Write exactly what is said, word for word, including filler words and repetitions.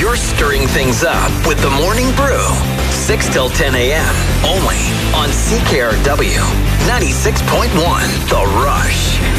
You're stirring things up with the Morning Brew. six till ten a.m. only on C K R W ninety-six point one The Rush.